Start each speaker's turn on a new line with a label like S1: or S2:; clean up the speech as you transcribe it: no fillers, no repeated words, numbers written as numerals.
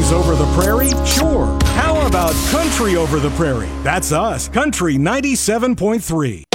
S1: Mornings over the prairie? Sure. How about country over the prairie? That's us, Country 97.3.